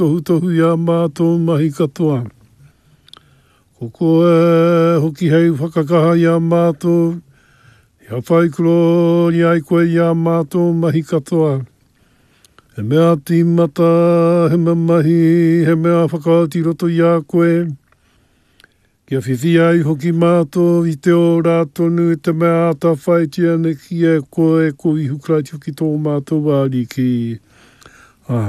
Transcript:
tohu ia mātou mahi katoa. Ko koe hoki hei whakakaha ia mātou, ia whaikuro ni ai koe ia mātou mahi katoa. He mea tīmata, he mea mahi, he mea whakaoti roto ia koe. Kia whiwhi ai hoki mātou i te ora tonu e te mea ata whaitia ne ki e koe ko i hukrati hoki tō mātou wāri ki